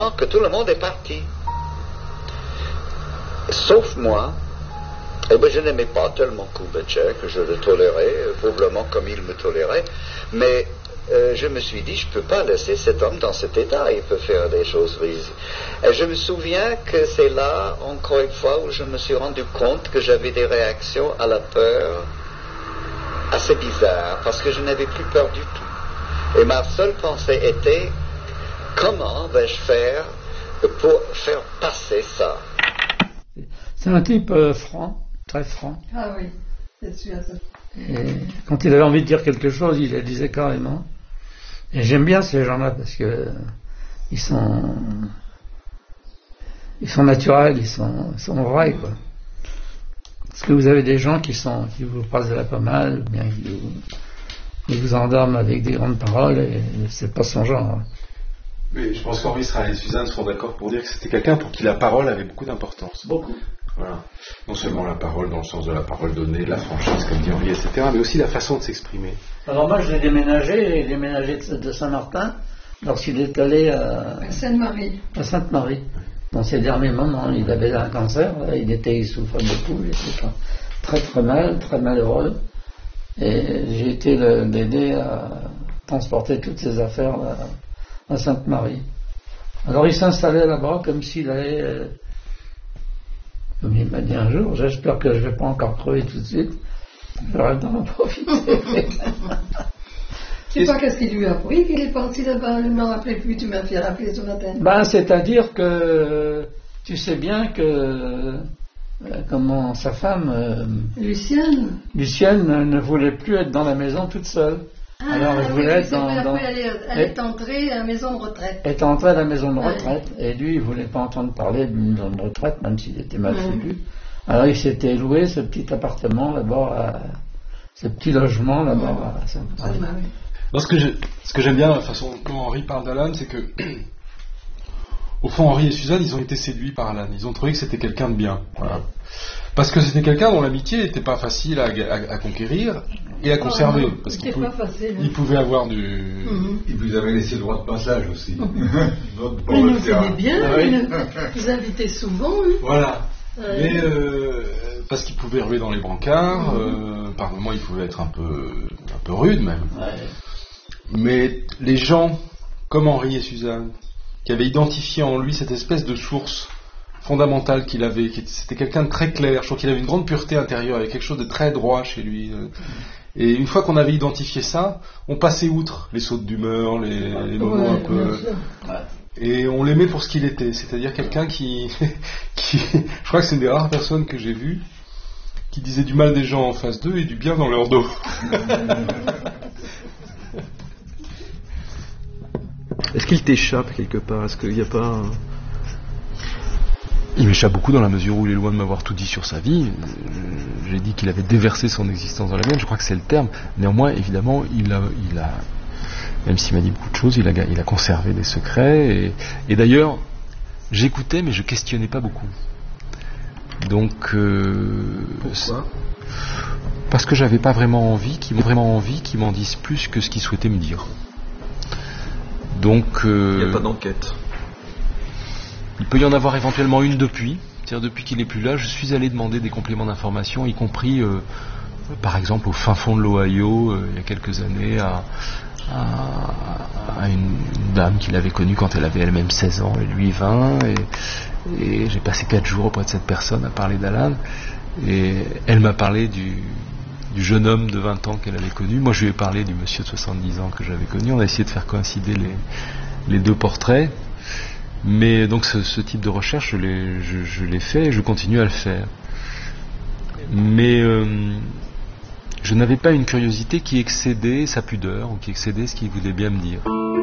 que tout le monde est parti. Sauf moi. Eh bien, je n'aimais pas tellement Kubitschek, je le tolérais, probablement comme il me tolérait, mais je me suis dit, je ne peux pas laisser cet homme dans cet état, il peut faire des choses risibles. Et je me souviens que c'est là, encore une fois, où je me suis rendu compte que j'avais des réactions à la peur assez bizarres, parce que je n'avais plus peur du tout. Et ma seule pensée était, comment vais-je faire pour faire passer ça? C'est un type franc, très franc. Ah oui, c'est sûr. Et quand il avait envie de dire quelque chose, il le disait carrément. Et j'aime bien ces gens-là parce que ils sont naturels, ils sont vrais, quoi. Parce que vous avez des gens qui vous passent la pommade, ou bien qui vous endorment avec des grandes paroles, et c'est pas son genre. Oui, je pense qu'Henri Israël et Suzanne sont d'accord pour dire que c'était quelqu'un pour qui la parole avait beaucoup d'importance. Beaucoup. Voilà. Non seulement la parole dans le sens de la parole donnée, de la franchise, comme dit Henri, etc., mais aussi la façon de s'exprimer. Alors moi, je l'ai déménagé de Saint-Martin lorsqu'il est allé à Sainte-Marie. À Sainte-Marie. Dans ses derniers moments, il avait un cancer, il souffrait beaucoup, il était très très mal, très malheureux. Et j'ai été l'aider à transporter toutes ses affaires à Sainte-Marie. Alors il s'installait là-bas comme s'il allait, comme il m'a dit un jour, j'espère que je ne vais pas encore crever tout de suite, j'aurais le temps d'en profiter. Je ne sais pas qu'est-ce qu'il lui a pris, qu'il est parti là-bas, je ne me rappelais plus, tu m'as fait rappeler ce matin. Ben, c'est-à-dire que tu sais bien que comment sa femme Lucienne ne voulait plus être dans la maison toute seule. Ah, alors elle voulait être dans elle est entrée à la maison de retraite. Elle est entrée à la maison de retraite, et lui il voulait pas entendre parler d'une maison de retraite, même s'il était mal foutu. Alors il s'était loué ce petit appartement là-bas, ce petit logement là-bas à Sainte-Marie. Ce que j'aime bien la façon dont Henri parle d'Alan, c'est que au fond Henri et Suzanne ils ont été séduits par Alan, ils ont trouvé que c'était quelqu'un de bien, voilà. Parce que c'était quelqu'un dont l'amitié n'était pas facile à conquérir et à conserver, parce qu'il pouvait avoir du... Il vous avait laissé le droit de passage aussi. Il nous aimait bien, il nous invitait souvent. Voilà. Mais parce qu'il pouvait rouler dans les brancards, par moments il pouvait être un peu rude même. Mais les gens comme Henri et Suzanne, qui avaient identifié en lui cette espèce de source fondamentale qu'il avait, c'était quelqu'un de très clair, je trouve qu'il avait une grande pureté intérieure, il y avait quelque chose de très droit chez lui. Et une fois qu'on avait identifié ça, on passait outre les sautes d'humeur, les moments un peu... Et on l'aimait pour ce qu'il était, c'est-à-dire quelqu'un qui je crois que c'est une des rares personnes que j'ai vues qui disait du mal des gens en face d'eux et du bien dans leur dos. Est-ce qu'il t'échappe quelque part? Est-ce qu'il n'y a pas... Il m'échappe beaucoup dans la mesure où il est loin de m'avoir tout dit sur sa vie. J'ai dit qu'il avait déversé son existence dans la mienne, je crois que c'est le terme. Néanmoins, évidemment, il a même s'il m'a dit beaucoup de choses, il a conservé des secrets. Et d'ailleurs, j'écoutais, mais je questionnais pas beaucoup. Donc, pourquoi? Parce que j'avais pas vraiment envie qu'il m'en dise plus que ce qu'il souhaitait me dire. Donc, il n'y a pas d'enquête. Il peut y en avoir éventuellement une depuis. C'est-à-dire depuis qu'il n'est plus là, je suis allé demander des compléments d'information, y compris, par exemple, au fin fond de l'Ohio, il y a quelques années, à une dame qu'il avait connue quand elle avait elle-même 16 ans et lui 20. Et j'ai passé 4 jours auprès de cette personne à parler d'Alan. Et elle m'a parlé du jeune homme de 20 ans qu'elle avait connu. Moi, je lui ai parlé du monsieur de 70 ans que j'avais connu. On a essayé de faire coïncider les deux portraits. Mais donc ce type de recherche, je l'ai fait et je continue à le faire. Mais je n'avais pas une curiosité qui excédait sa pudeur ou qui excédait ce qu'il voulait bien me dire.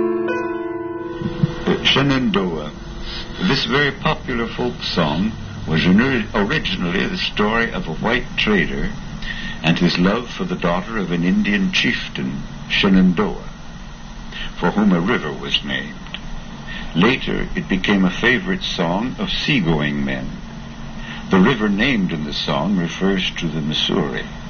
Shenandoah. This very popular folk song was originally the story of a white trader and his love for the daughter of an Indian chieftain, Shenandoah, for whom a river was named. Later, it became a favorite song of seagoing men. The river named in the song refers to the Missouri.